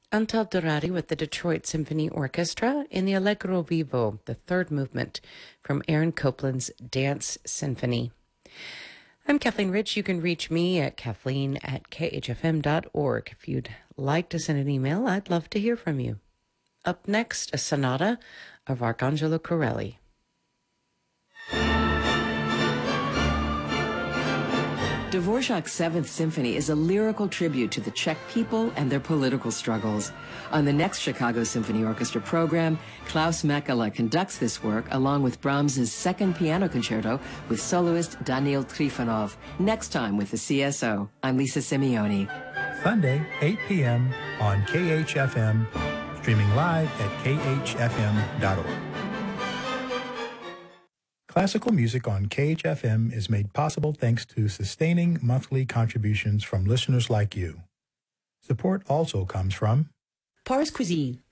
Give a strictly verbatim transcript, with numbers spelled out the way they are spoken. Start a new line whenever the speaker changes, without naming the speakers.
Antal Dorati with the Detroit Symphony Orchestra in the Allegro Vivo, the third movement from Aaron Copland's Dance Symphony. I'm Kathleen Rich. You can reach me at kathleen at k h f m dot org. If you'd like to send an email, I'd love to hear from you. Up next, a sonata of Arcangelo Corelli.
Dvorak's Seventh Symphony is a lyrical tribute to the Czech people and their political struggles. On the next Chicago Symphony Orchestra program, Klaus Mekela conducts this work along with Brahms's Second Piano Concerto with soloist Daniil Trifonov. Next time with the C S O, I'm Lisa Simeoni.
Sunday, eight p.m. on K H F M, streaming live at k h f m dot org. Classical music on K H F M is made possible thanks to sustaining monthly contributions from listeners like you. Support also comes from
Paris Cuisine,